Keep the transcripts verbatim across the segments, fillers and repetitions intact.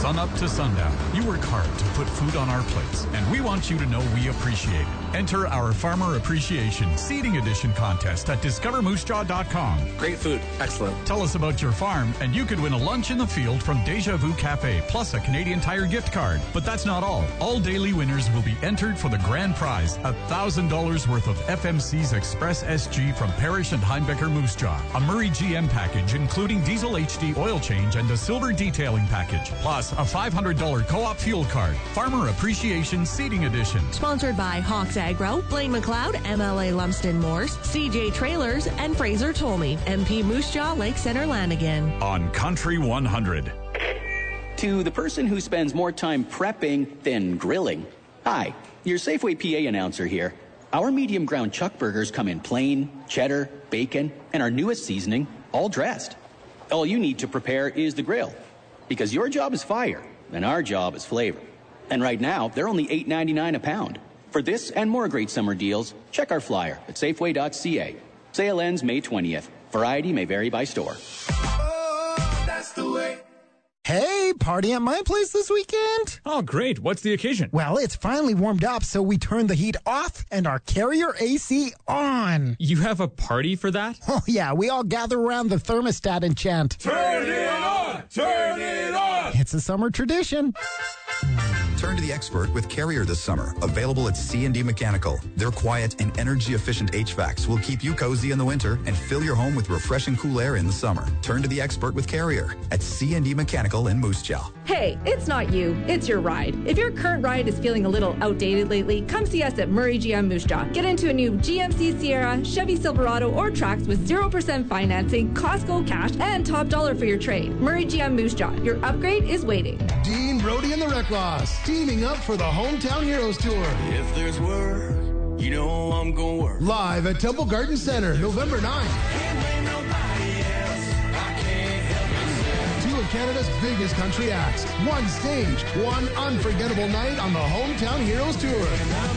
sunup to sundown, you work hard to put food on our plates, and we want you to know we appreciate it. Enter our Farmer Appreciation Seeding Edition contest at discover moose jaw dot com. Great food. Excellent. Tell us about your farm, and you could win a lunch in the field from Deja Vu Cafe, plus a Canadian Tire gift card. But that's not all. All daily winners will be entered for the grand prize, one thousand dollars worth of F M C's Express S G from Parrish and Heimbecker Moose Jaw, a Murray G M package including diesel H D oil change and a silver detailing package, plus a five hundred dollars co-op fuel card. Farmer Appreciation Seeding Edition. Sponsored by Hawks Agro, Blaine McLeod, M L A Lumsden Morse, C J Trailers, and Fraser Tolmie, M P Moose Jaw, Lake Center, Lanigan. On Country one hundred. To the person who spends more time prepping than grilling. Hi, your Safeway P A announcer here. Our medium ground chuck burgers come in plain, cheddar, bacon, and our newest seasoning, all dressed. All you need to prepare is the grill, because your job is fire, and our job is flavor. And right now, they're only eight ninety-nine a pound. For this and more great summer deals, check our flyer at safeway dot c a. Sale ends May twentieth. Variety may vary by store. Oh, that's the way. Hey, party at my place this weekend? Oh, great. What's the occasion? Well, it's finally warmed up, so we turned the heat off and our Carrier A C on. You have a party for that? Oh, yeah. We all gather around the thermostat and chant, Turn it on! Turn it on! It's a summer tradition. Turn to the expert with Carrier this summer. Available at C and D Mechanical. Their quiet and energy-efficient H V A Cs will keep you cozy in the winter and fill your home with refreshing cool air in the summer. Turn to the expert with Carrier at C and D Mechanical in Moose Jaw. Hey, it's not you, it's your ride. If your current ride is feeling a little outdated lately, come see us at Murray G M Moose Jaw. Get into a new G M C Sierra, Chevy Silverado, or Trax with zero percent financing, Costco cash, and top dollar for your trade. Murray G M Moose Jaw, your upgrade is waiting. Dean Brody and the Wreck Laws, teaming up for the Hometown Heroes Tour. If there's work, you know I'm gonna work. Live at Temple Garden Center, November ninth. Two of Canada's biggest country acts. One stage, one unforgettable night on the Hometown Heroes Tour.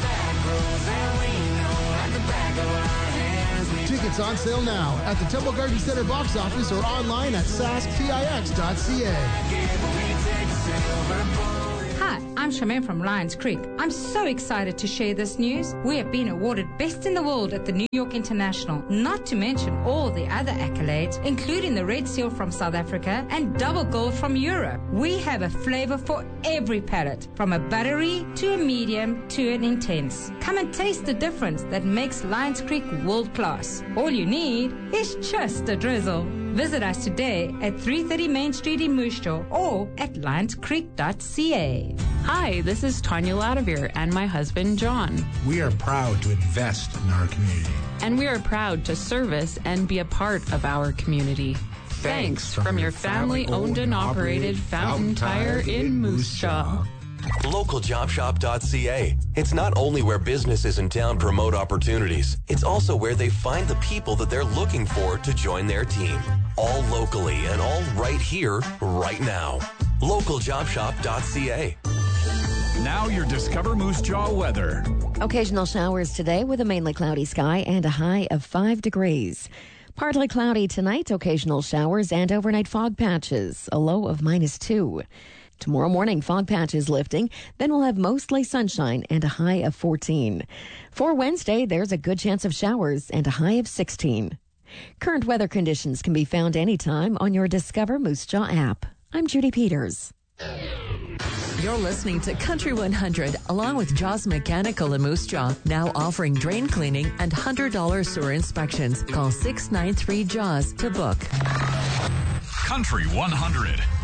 Tickets on sale now at the Temple Garden Center box office or online at sask tix dot c a. Hi, I'm Charmaine from Lions Creek. I'm so excited to share this news. We have been awarded Best in the World at the New York International, not to mention all the other accolades, including the Red Seal from South Africa and Double Gold from Europe. We have a flavor for every palate, from a buttery to a medium to an intense. Come and taste the difference that makes Lions Creek world class. All you need is just a drizzle. Visit us today at three thirty Main Street in Moose Jaw or at lions creek dot c a. Hi, this is Tanya Ladavir and my husband, John. We are proud to invest in our community. And we are proud to service and be a part of our community. Thanks, Thanks from, from your family-owned and operated Fountain Tire in Moose Jaw. local job shop dot c a. It's not only where businesses in town promote opportunities, it's also where they find the people that they're looking for to join their team. All locally and all right here, right now. local job shop dot c a. Now your Discover Moose Jaw weather. Occasional showers today with a mainly cloudy sky and a high of five degrees. Partly cloudy tonight, occasional showers and overnight fog patches, a low of minus two. Tomorrow morning, fog patches lifting, then we'll have mostly sunshine and a high of fourteen. For Wednesday, there's a good chance of showers and a high of sixteen. Current weather conditions can be found anytime on your Discover Moose Jaw app. I'm Judy Peters. You're listening to Country one hundred, along with Jaws Mechanical in Moose Jaw, now offering drain cleaning and one hundred dollars sewer inspections. Call six nine three Jaws to book. Country one hundred.